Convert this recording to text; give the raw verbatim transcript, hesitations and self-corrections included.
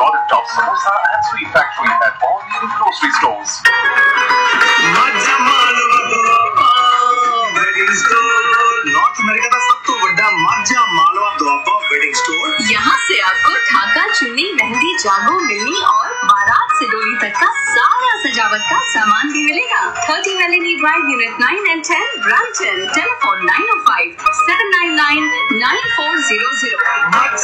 Golden Top Samosa and Sweet Factory at all leading grocery stores. North America का सबसे बड़ा माजा Malwa Doaba wedding store. यहाँ से आपको ढाका, चुन्नी, मेहंदी, जागो, मिलनी और बारात से डोली तक का सारा सजावट का सामान भी मिलेगा। Thirteen एलिनी drive, unit nine and ten, Brampton. Telephone nine O five seven nine nine nine four zero zero.